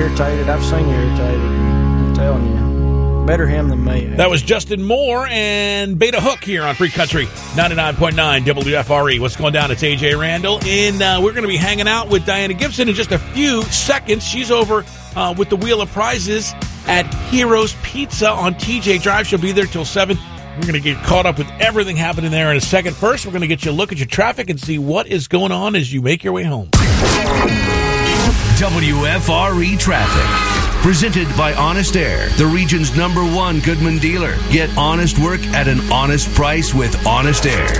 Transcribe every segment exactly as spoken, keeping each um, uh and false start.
irritated. I've seen you irritated. I'm telling you. Better him than me. That was Justin Moore and Beta Hook here on Free Country ninety-nine point nine W F R E. What's going down? It's A J Randall. And uh, we're going to be hanging out with Diana Gibson in just a few seconds. She's over uh, with the Wheel of Prizes at Heroes Pizza on T J Drive. She'll be there till seven. We're going to get caught up with everything happening there in a second. First, we're going to get you a look at your traffic and see what is going on as you make your way home. W F R E Traffic. Presented by Honest Air, the region's number one Goodman dealer. Get honest work at an honest price with Honest Air.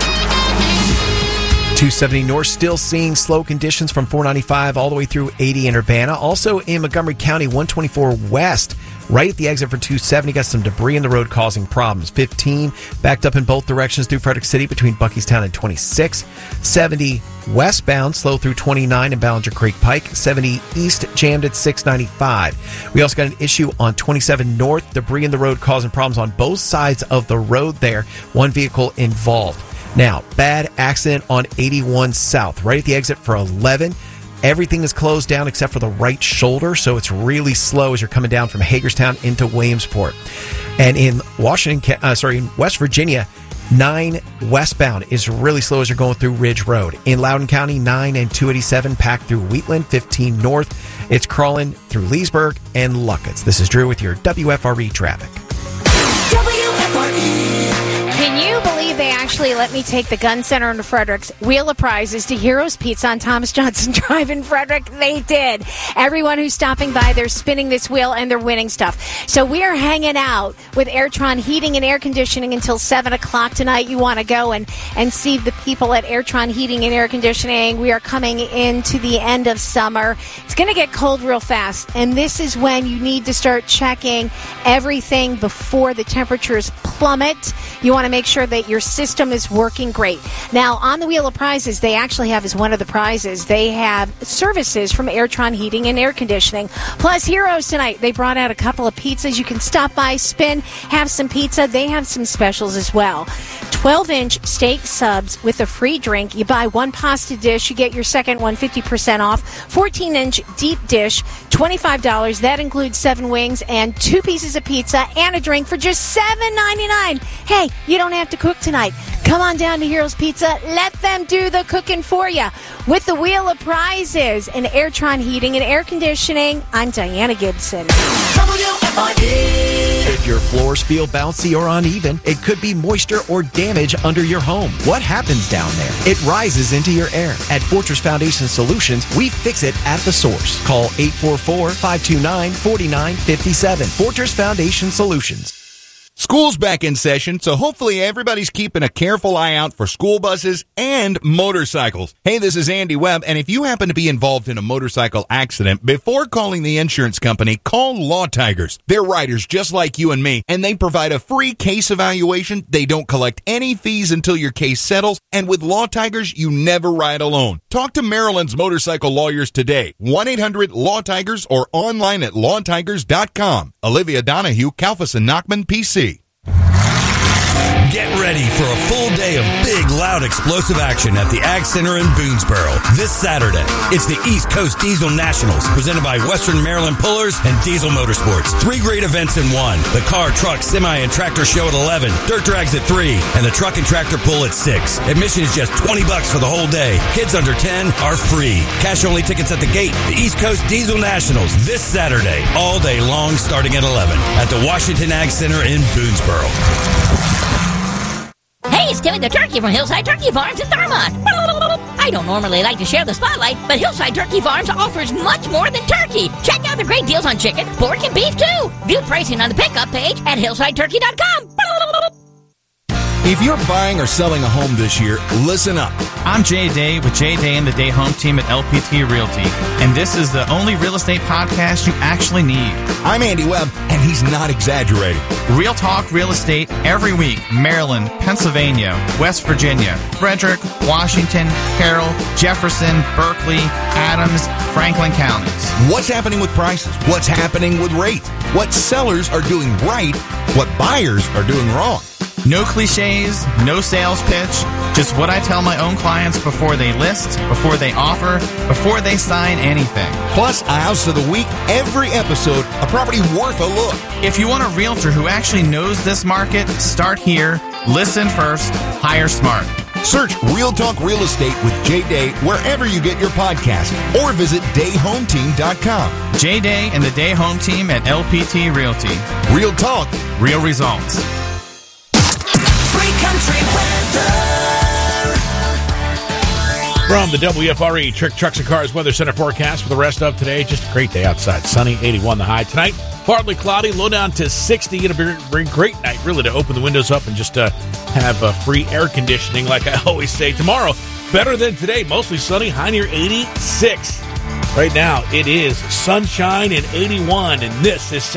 two seventy North still seeing slow conditions from four ninety-five all the way through eighty in Urbana. Also in Montgomery County, one twenty-four West. Right at the exit for two seventy, got some debris in the road causing problems. fifteen backed up in both directions through Frederick City between Buckystown and twenty-six. seventy westbound, slow through twenty-nine and Ballinger Creek Pike. seventy east jammed at six ninety-five. We also got an issue on twenty-seven North. Debris in the road causing problems on both sides of the road there. One vehicle involved. Now, bad accident on eighty-one South, right at the exit for eleven. Everything is closed down except for the right shoulder, so it's really slow as you're coming down from Hagerstown into Williamsport. And in Washington, uh, sorry, in West Virginia, nine westbound is really slow as you're going through Ridge Road. In Loudoun County, nine and two eighty-seven packed through Wheatland. fifteen north, it's crawling through Leesburg and Luckett's. This is Drew with your W F R E traffic. W F R E. Can you believe they actually let me take the Gun Center into Frederick's Wheel of Prizes to Heroes Pizza on Thomas Johnson Drive in Frederick? They did. Everyone who's stopping by, they're spinning this wheel and they're winning stuff. So we are hanging out with Airtron Heating and Air Conditioning until seven o'clock tonight. You want to go and, and see the people at Airtron Heating and Air Conditioning. We are coming into the end of summer. It's going to get cold real fast, and this is when you need to start checking everything before the temperatures plummet. You want to make sure that your system is working great. Now, on the Wheel of Prizes, they actually have as one of the prizes, they have services from Airtron Heating and Air Conditioning. Plus, Heroes tonight, they brought out a couple of pizzas. You can stop by, spin, have some pizza. They have some specials as well. twelve-inch steak subs with a free drink. You buy one pasta dish, you get your second one fifty percent off. fourteen-inch deep dish, twenty-five dollars. That includes seven wings and two pieces of pizza and a drink for just seven ninety-nine. Hey, you don't have to cook tonight. Come on down to Heroes Pizza. Let them do the cooking for you. With the Wheel of Prizes and Airtron Heating and Air Conditioning, I'm Diana Gibson. W F R E. If your floors feel bouncy or uneven, it could be moisture or damage under your home. What happens down there? It rises into your air. At Fortress Foundation Solutions, we fix it at the source. Call eight four four, five two nine, four nine five seven. Fortress Foundation Solutions. School's back in session, so hopefully everybody's keeping a careful eye out for school buses and motorcycles. Hey, this is Andy Webb, and if you happen to be involved in a motorcycle accident, before calling the insurance company, call Law Tigers. They're riders just like you and me, and they provide a free case evaluation. They don't collect any fees until your case settles, and with Law Tigers, you never ride alone. Talk to Maryland's motorcycle lawyers today. one eight hundred law tigers or online at law tigers dot com. Olivia Donahue, Kalfas and Nachman, P C. Get ready for a full day of big, loud, explosive action at the Ag Center in Boonesboro this Saturday. It's the East Coast Diesel Nationals, presented by Western Maryland Pullers and Diesel Motorsports. Three great events in one. The car, truck, semi, and tractor show at eleven, dirt drags at three, and the truck and tractor pull at six. Admission is just twenty bucks for the whole day. Kids under ten are free. Cash-only tickets at the gate. The East Coast Diesel Nationals this Saturday, all day long, starting at eleven at the Washington Ag Center in Boonesboro. Hey, it's Timmy the Turkey from Hillside Turkey Farms in Thurmont. I don't normally like to share the spotlight, but Hillside Turkey Farms offers much more than turkey. Check out the great deals on chicken, pork, and beef, too. View pricing on the pickup page at hillside turkey dot com. If you're buying or selling a home this year, listen up. I'm Jay Day with Jay Day and the Day Home Team at L P T Realty, and this is the only real estate podcast you actually need. I'm Andy Webb, and he's not exaggerating. Real talk real estate every week. Maryland, Pennsylvania, West Virginia, Frederick, Washington, Carroll, Jefferson, Berkeley, Adams, Franklin counties. What's happening with prices? What's happening with rates? What sellers are doing right? What buyers are doing wrong? No cliches, no sales pitch, just what I tell my own clients before they list, before they offer, before they sign anything. Plus, a house of the week every episode, a property worth a look. If you want a realtor who actually knows this market, start here, listen first, hire smart. Search Real Talk Real Estate with Jay Day wherever you get your podcast or visit day home team dot com. Jay Day and the Day Home Team at L P T Realty. Real talk, real results. Free country weather. From the W F R E Trick Trucks and Cars Weather Center forecast for the rest of today, just a great day outside. Sunny, eighty-one the high. Tonight, partly cloudy, low down to sixty. It'll be a great night, really, to open the windows up and just uh, have uh, free air conditioning, like I always say. Tomorrow, better than today, mostly sunny, high near eighty-six. Right now, it is sunshine and eighty-one, and this is Saint